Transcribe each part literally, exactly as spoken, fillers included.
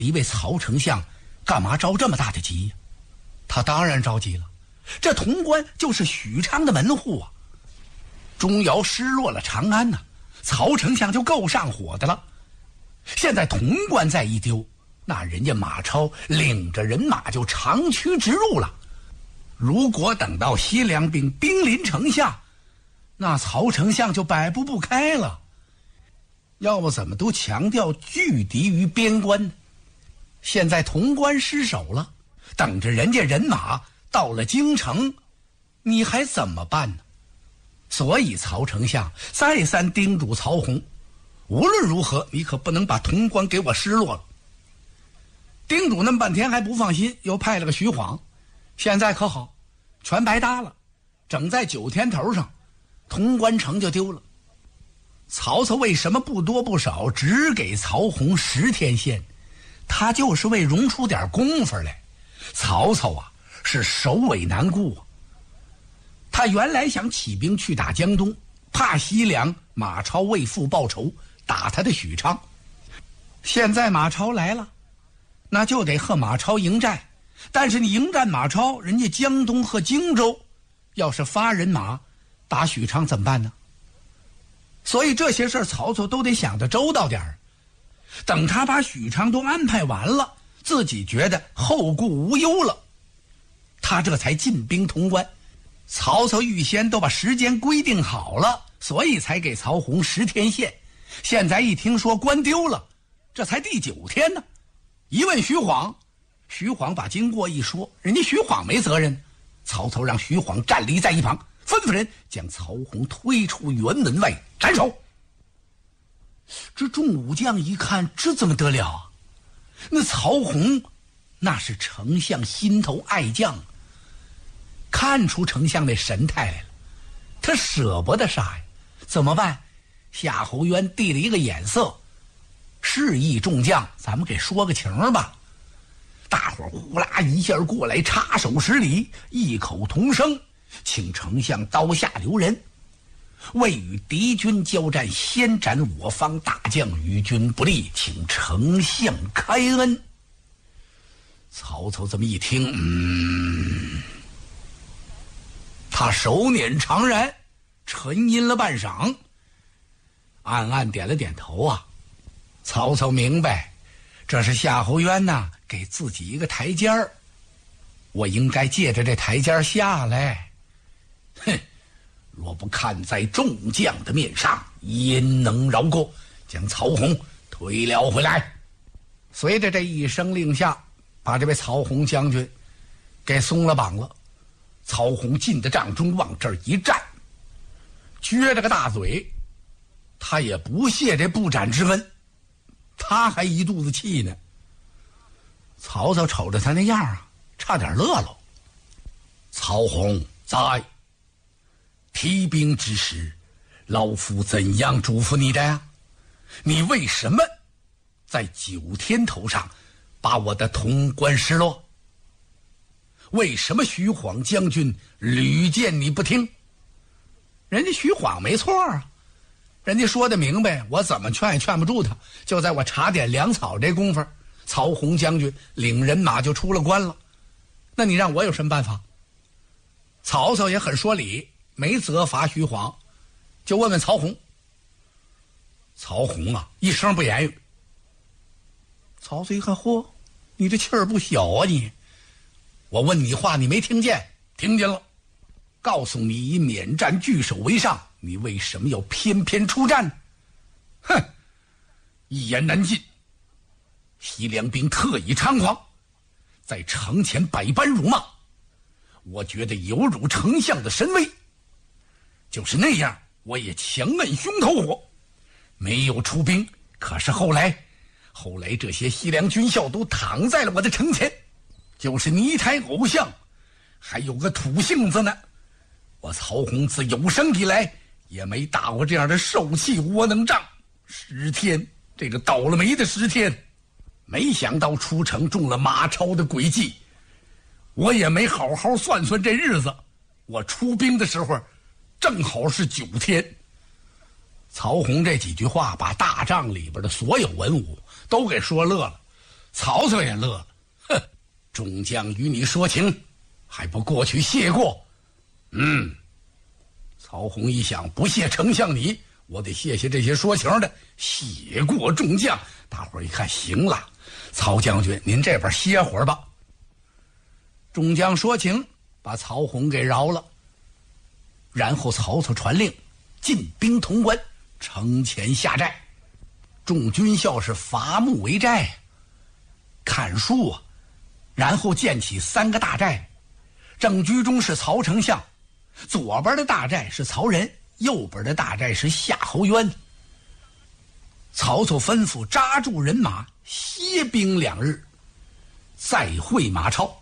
一位曹丞相干嘛着这么大的急呀？他当然着急了，这潼关就是许昌的门户啊。钟繇失落了长安呢、啊，曹丞相就够上火的了。现在潼关再一丢，那人家马超领着人马就长驱直入了。如果等到西凉兵兵临城下，那曹丞相就摆布不开了。要不怎么都强调拒敌于边关呢？现在潼关失守了，等着人家人马到了京城，你还怎么办呢？所以曹丞相再三叮嘱曹洪，无论如何你可不能把潼关给我失落了。叮嘱那么半天还不放心，又派了个徐晃。现在可好，全白搭了，整在九天头上，潼关城就丢了。曹操为什么不多不少只给曹洪十天限？他就是为容出点功夫来。曹操啊，是首尾难顾啊。他原来想起兵去打江东，怕西凉马超为父报仇，打他的许昌。现在马超来了，那就得和马超迎战。但是你迎战马超，人家江东和荆州要是发人马打许昌怎么办呢？所以这些事儿曹操都得想得周到点儿。等他把许昌都安排完了，自己觉得后顾无忧了，他这才进兵潼关。曹操预先都把时间规定好了，所以才给曹洪十天限。现在一听说关丢了，这才第九天呢。一问徐晃，徐晃把经过一说，人家徐晃没责任。曹操让徐晃站立在一旁，吩咐人将曹洪推出辕门外斩首。这众武将一看，这怎么得了啊？那曹洪那是丞相心头爱将，看出丞相那神态来了，他舍不得杀呀，怎么办？夏侯渊递了一个眼色，示意众将咱们给说个情吧。大伙儿呼啦一下过来，插手施礼，异口同声请丞相刀下留人，未与敌军交战，先斩我方大将，与君不利，请丞相开恩。曹操这么一听，嗯，他手捻长髯，沉吟了半晌，暗暗点了点头啊。曹操明白，这是夏侯渊呐、啊、给自己一个台阶儿，我应该借着这台阶儿下来。哼，若不看在众将的面上，焉能饶过？将曹洪推了回来。随着这一声令下，把这位曹洪将军给松了绑了。曹洪进的帐中，往这儿一站，撅着个大嘴，他也不屑这不斩之恩，他还一肚子气呢。曹操瞅着他那样啊，差点乐了。曹洪在，提兵之时，老夫怎样嘱咐你的呀？你为什么在九天头上把我的潼关失落？为什么徐晃将军屡谏你不听？人家徐晃没错啊，人家说的明白，我怎么劝也劝不住他。就在我查点粮草这功夫，曹洪将军领人马就出了关了，那你让我有什么办法？曹操也很说理，没责罚徐晃，就问问曹洪。曹洪啊，一声不言语。曹操一看，嚯，你这气儿不小啊你！我问你话，你没听见？听见了。告诉你，以免战据守为上，你为什么要偏偏出战？哼，一言难尽。西凉兵特以猖狂，在城前百般辱骂，我觉得有辱丞相的神威。就是那样，我也强摁胸头火，没有出兵。可是后来，后来这些西凉军校都躺在了我的城前，就是泥胎偶像，还有个土性子呢。我曹洪自有生以来也没打过这样的受气窝囊仗。十天，这个倒了霉的十天，没想到出城中了马超的诡计，我也没好好算算这日子。我出兵的时候正好是九天。曹洪这几句话把大帐里边的所有文武都给说乐了。 曹操也乐了，哼，众将与你说情，还不过去谢过？嗯。曹洪一想，不谢丞相你，我得谢谢这些说情的，谢过众将。大伙儿一看，行了，曹将军您这边歇会儿吧。众将说情，把曹洪给饶了。然后曹操传令，进兵潼关，城前下寨。众军校是伐木为寨，砍树啊，然后建起三个大寨。正居中是曹丞相，左边的大寨是曹仁，右边的大寨是夏侯渊。曹操吩咐扎住人马，歇兵两日，再会马超。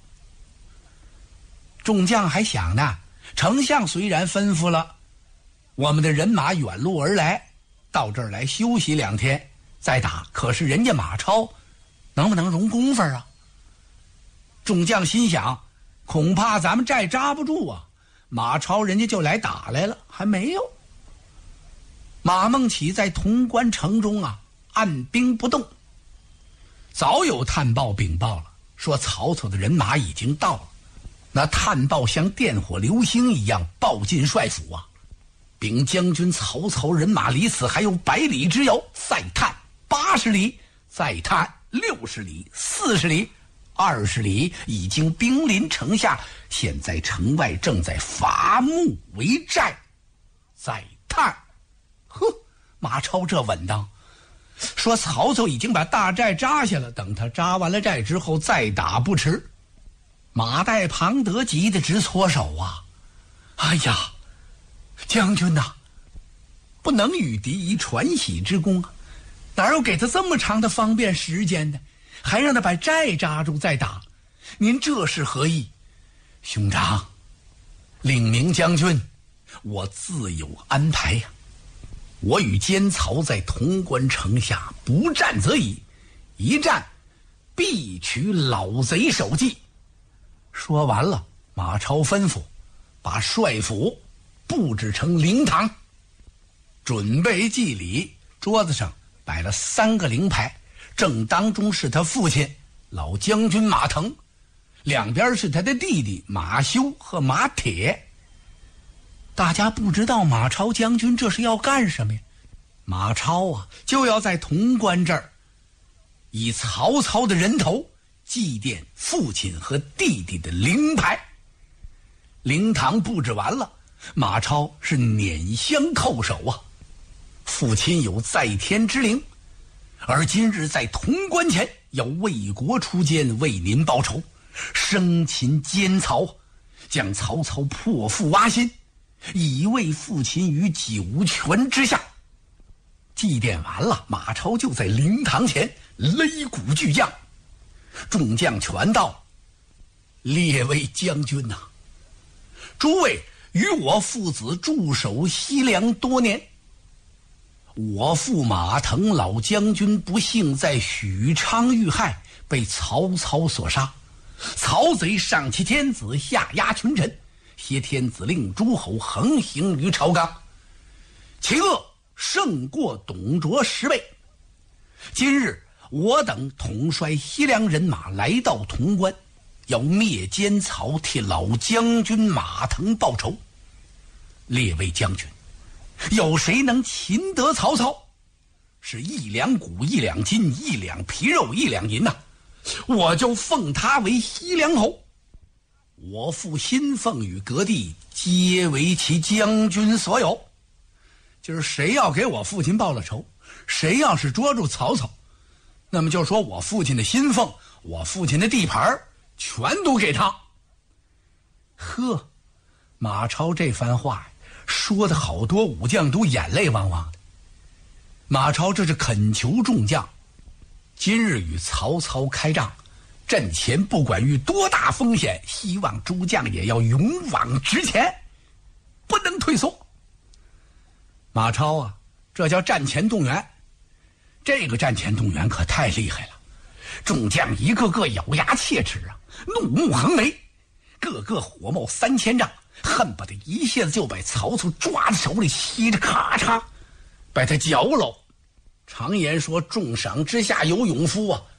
众将还想呢，丞相虽然吩咐了，我们的人马远路而来，到这儿来休息两天再打，可是人家马超能不能容功夫啊？众将心想，恐怕咱们寨扎不住啊，马超人家就来打来了，还没有。马孟起在潼关城中啊，按兵不动。早有探报禀报了，说曹操的人马已经到了。那探报像电火流星一样报进帅府啊，禀将军曹操人马离此还有百里之遥，再探八十里，再探六十里，四十里，二十里，已经兵临城下，现在城外正在伐木为寨。再探，呵，马超这稳当，说曹操已经把大寨扎下了，等他扎完了寨之后再打不迟。马岱、庞德急得直搓手啊！哎呀，将军呐、啊，不能与敌以传喜之功啊，哪有给他这么长的方便时间的？还让他把寨扎住再打，您这是何意？兄长，领明将军，我自有安排呀、啊。我与奸曹在潼关城下，不战则已，一战必取老贼首级。说完了，马超吩咐把帅府布置成灵堂，准备祭礼。桌子上摆了三个灵牌，正当中是他父亲老将军马腾，两边是他的弟弟马修和马铁。大家不知道马超将军这是要干什么呀？马超啊，就要在潼关这儿以曹操的人头祭奠父亲和弟弟的灵牌。灵堂布置完了，马超是捻香叩首啊，父亲有在天之灵，而今日在潼关前要为国出奸，为您报仇，生擒奸曹，将曹操破腹挖心，以为父亲于九泉之下。祭奠完了，马超就在灵堂前擂鼓巨将。众将全到，列位将军呐、啊，诸位与我父子驻守西凉多年，我父马腾老将军不幸在许昌遇害，被曹操所杀。曹贼上欺天子，下压群臣，挟天子令诸侯横行于朝纲，其恶胜过董卓十倍。今日我等统帅西凉人马来到潼关，要灭奸曹，替老将军马腾报仇。列位将军，有谁能擒得曹操？是一两谷一两金，一两皮肉一两银呐、啊，我就奉他为西凉侯。我父新凤与各地皆为其将军所有。就是谁要给我父亲报了仇，谁要是捉住曹操，那么就说我父亲的薪俸，我父亲的地盘全都给他。呵，马超这番话说的好多武将都眼泪汪汪的。马超这是恳求众将，今日与曹操开仗，阵前不管遇多大风险，希望诸将也要勇往直前，不能退缩。马超啊，这叫战前动员。这个战前动员可太厉害了，众将一个个咬牙切齿啊，怒目横眉，个个火冒三千丈，恨不得一下子就把曹操抓在手里，吸着咔嚓把他嚼喽。常言说重赏之下有勇夫啊，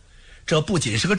这不仅是个